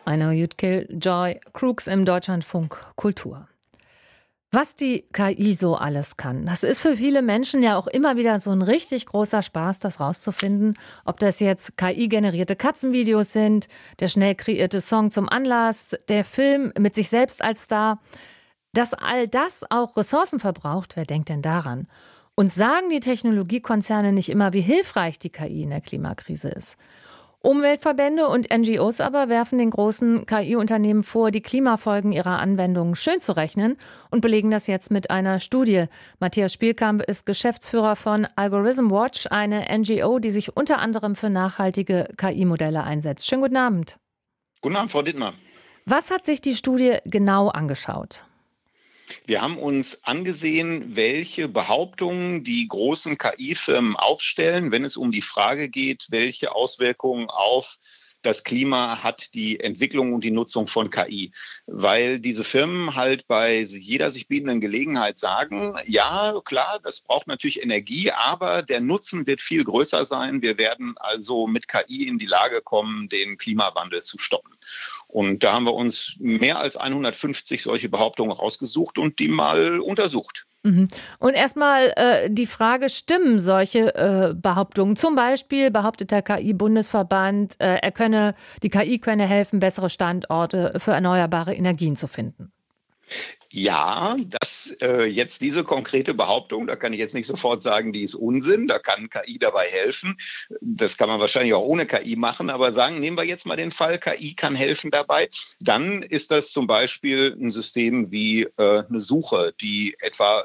I know you'd kill Joy Crooks im Deutschlandfunk Kultur. Was die KI so alles kann, das ist für viele Menschen ja auch immer wieder so ein richtig großer Spaß, das rauszufinden. Ob das jetzt KI-generierte Katzenvideos sind, der schnell kreierte Song zum Anlass, der Film mit sich selbst als Star. Dass all das auch Ressourcen verbraucht, wer denkt denn daran? Und sagen die Technologiekonzerne nicht immer, wie hilfreich die KI in der Klimakrise ist? Umweltverbände und NGOs aber werfen den großen KI-Unternehmen vor, die Klimafolgen ihrer Anwendungen schön zu rechnen und belegen das jetzt mit einer Studie. Matthias Spielkamp ist Geschäftsführer von Algorithm Watch, eine NGO, die sich unter anderem für nachhaltige KI-Modelle einsetzt. Schönen guten Abend. Guten Abend, Frau Dittmar. Was hat sich die Studie genau angeschaut? Wir haben uns angesehen, welche Behauptungen die großen KI-Firmen aufstellen, wenn es um die Frage geht, welche Auswirkungen auf das Klima hat die Entwicklung und die Nutzung von KI. Weil diese Firmen halt bei jeder sich bietenden Gelegenheit sagen, ja, klar, das braucht natürlich Energie, aber der Nutzen wird viel größer sein. Wir werden also mit KI in die Lage kommen, den Klimawandel zu stoppen. Und da haben wir uns mehr als 150 solche Behauptungen rausgesucht und die mal untersucht. Und erstmal die Frage, stimmen solche Behauptungen? Zum Beispiel behauptet der KI-Bundesverband, die KI könne helfen, bessere Standorte für erneuerbare Energien zu finden. Ja, jetzt diese konkrete Behauptung, da kann ich jetzt nicht sofort sagen, die ist Unsinn, da kann KI dabei helfen. Das kann man wahrscheinlich auch ohne KI machen, aber nehmen wir jetzt mal den Fall, KI kann helfen dabei. Dann ist das zum Beispiel ein System wie eine Suche, die etwa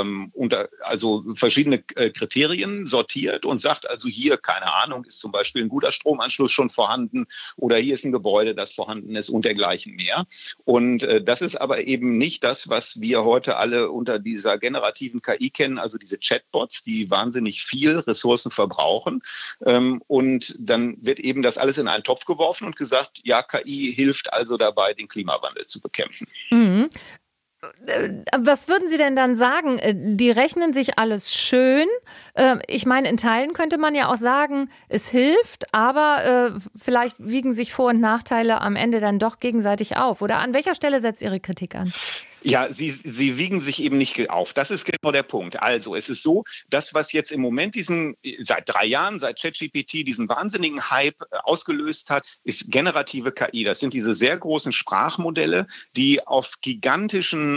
also verschiedene Kriterien sortiert und sagt, also hier, keine Ahnung, ist zum Beispiel ein guter Stromanschluss schon vorhanden oder hier ist ein Gebäude, das vorhanden ist und dergleichen mehr. Und das ist aber eben nicht das, was wir heute alle unter dieser generativen KI kennen, also diese Chatbots, die wahnsinnig viel Ressourcen verbrauchen. Und dann wird eben das alles in einen Topf geworfen und gesagt, ja, KI hilft also dabei, den Klimawandel zu bekämpfen. Mhm. Was würden Sie denn dann sagen? Die rechnen sich alles schön. Ich meine, in Teilen könnte man ja auch sagen, es hilft, aber vielleicht wiegen sich Vor- und Nachteile am Ende dann doch gegenseitig auf. Oder an welcher Stelle setzt Ihre Kritik an? Ja, sie wiegen sich eben nicht auf. Das ist genau der Punkt. Also es ist so, das, was jetzt im Moment seit 3 Jahren, seit ChatGPT diesen wahnsinnigen Hype ausgelöst hat, ist generative KI. Das sind diese sehr großen Sprachmodelle, die auf einem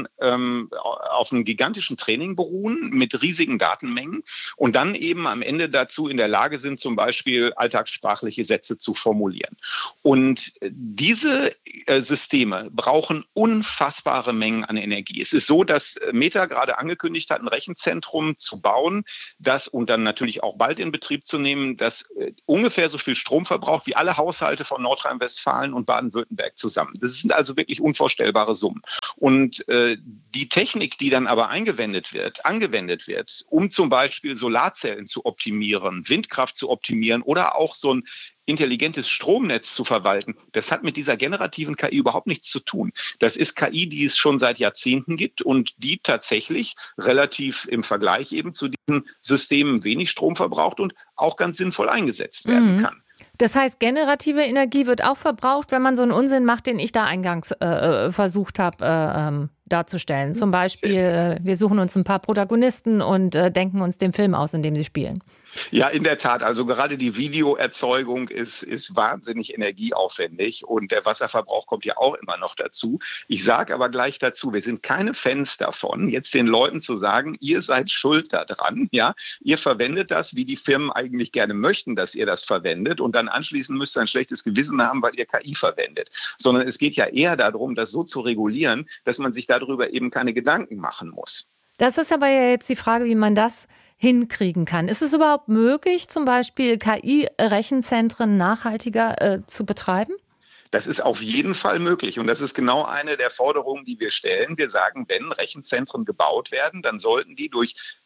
gigantischen Training beruhen mit riesigen Datenmengen und dann eben am Ende dazu in der Lage sind, zum Beispiel alltagssprachliche Sätze zu formulieren. Und diese Systeme brauchen unfassbare Mengen an Energie. Es ist so, dass Meta gerade angekündigt hat, ein Rechenzentrum zu bauen, und dann natürlich auch bald in Betrieb zu nehmen, das ungefähr so viel Strom verbraucht wie alle Haushalte von Nordrhein-Westfalen und Baden-Württemberg zusammen. Das sind also wirklich unvorstellbare Summen. Und die Technik, die dann aber angewendet wird, um zum Beispiel Solarzellen zu optimieren, Windkraft zu optimieren oder auch so ein intelligentes Stromnetz zu verwalten, das hat mit dieser generativen KI überhaupt nichts zu tun. Das ist KI, die es schon seit Jahrzehnten gibt und die tatsächlich relativ im Vergleich eben zu diesen Systemen wenig Strom verbraucht und auch ganz sinnvoll eingesetzt werden kann. Das heißt, generative Energie wird auch verbraucht, wenn man so einen Unsinn macht, den ich da eingangs versucht habe darzustellen. Zum Beispiel, wir suchen uns ein paar Protagonisten und denken uns den Film aus, in dem sie spielen. Ja, in der Tat. Also gerade die Videoerzeugung ist wahnsinnig energieaufwendig und der Wasserverbrauch kommt ja auch immer noch dazu. Ich sage aber gleich dazu, wir sind keine Fans davon, jetzt den Leuten zu sagen, ihr seid schuld daran, ja, ihr verwendet das, wie die Firmen eigentlich gerne möchten, dass ihr das verwendet und dann anschließend müsst ihr ein schlechtes Gewissen haben, weil ihr KI verwendet. Sondern es geht ja eher darum, das so zu regulieren, dass man sich darüber eben keine Gedanken machen muss. Das ist aber ja jetzt die Frage, wie man das hinkriegen kann. Ist es überhaupt möglich, zum Beispiel KI-Rechenzentren nachhaltiger zu betreiben? Das ist auf jeden Fall möglich und das ist genau eine der Forderungen, die wir stellen. Wir sagen, wenn Rechenzentren gebaut werden, dann sollten die durch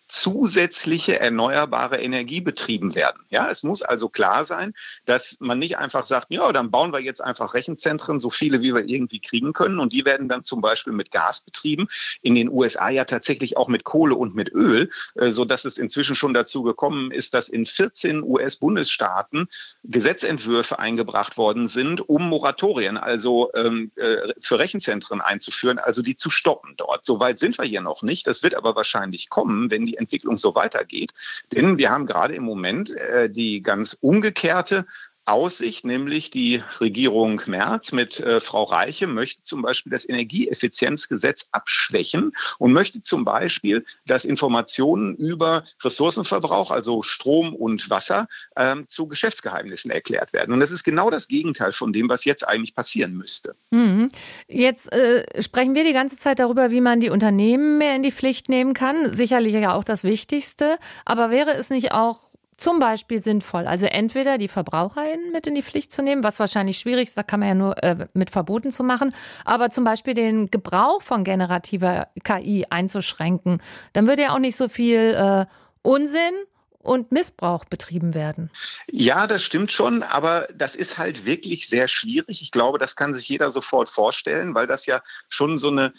zusätzliche erneuerbare Energie betrieben werden. Ja, es muss also klar sein, dass man nicht einfach sagt, ja, dann bauen wir jetzt einfach Rechenzentren, so viele wie wir irgendwie kriegen können, und die werden dann zum Beispiel mit Gas betrieben. In den USA ja tatsächlich auch mit Kohle und mit Öl, so dass es inzwischen schon dazu gekommen ist, dass in 14 US-Bundesstaaten Gesetzentwürfe eingebracht worden sind, um Moratorien, also für Rechenzentren einzuführen, also die zu stoppen dort. Soweit sind wir hier noch nicht. Das wird aber wahrscheinlich kommen, wenn die Entwicklung so weitergeht. Denn wir haben gerade im Moment die ganz umgekehrte Aussicht, nämlich die Regierung Merz mit Frau Reiche möchte zum Beispiel das Energieeffizienzgesetz abschwächen und möchte zum Beispiel, dass Informationen über Ressourcenverbrauch, also Strom und Wasser, zu Geschäftsgeheimnissen erklärt werden. Und das ist genau das Gegenteil von dem, was jetzt eigentlich passieren müsste. Jetzt sprechen wir die ganze Zeit darüber, wie man die Unternehmen mehr in die Pflicht nehmen kann. Sicherlich ja auch das Wichtigste. Aber wäre es nicht auch zum Beispiel sinnvoll, also entweder die VerbraucherInnen mit in die Pflicht zu nehmen, was wahrscheinlich schwierig ist, da kann man ja nur mit Verboten zu machen, aber zum Beispiel den Gebrauch von generativer KI einzuschränken. Dann würde ja auch nicht so viel Unsinn und Missbrauch betrieben werden. Ja, das stimmt schon, aber das ist halt wirklich sehr schwierig. Ich glaube, das kann sich jeder sofort vorstellen, weil das ja schon so eine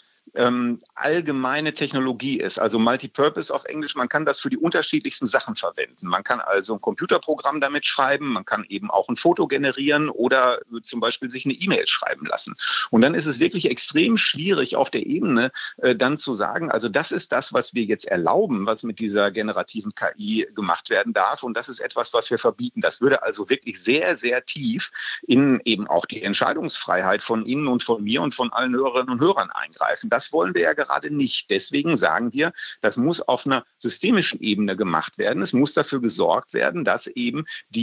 allgemeine Technologie ist, also Multipurpose auf Englisch. Man kann das für die unterschiedlichsten Sachen verwenden. Man kann also ein Computerprogramm damit schreiben, man kann eben auch ein Foto generieren oder zum Beispiel sich eine E-Mail schreiben lassen. Und dann ist es wirklich extrem schwierig auf der Ebene dann zu sagen, also das ist das, was wir jetzt erlauben, was mit dieser generativen KI gemacht werden darf, und das ist etwas, was wir verbieten. Das würde also wirklich sehr, sehr tief in eben auch die Entscheidungsfreiheit von Ihnen und von mir und von allen Hörerinnen und Hörern eingreifen. Das wollen wir ja gerade nicht. Deswegen sagen wir, das muss auf einer systemischen Ebene gemacht werden. Es muss dafür gesorgt werden, dass eben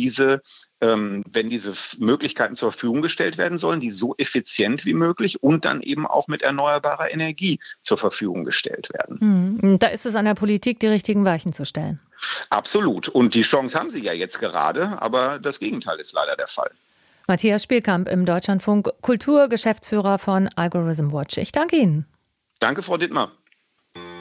wenn diese Möglichkeiten zur Verfügung gestellt werden sollen, die so effizient wie möglich und dann eben auch mit erneuerbarer Energie zur Verfügung gestellt werden. Da ist es an der Politik, die richtigen Weichen zu stellen. Absolut. Und die Chance haben sie ja jetzt gerade, aber das Gegenteil ist leider der Fall. Matthias Spielkamp im Deutschlandfunk, Kulturgeschäftsführer von Algorithm Watch. Ich danke Ihnen. Danke, Frau Dittmar.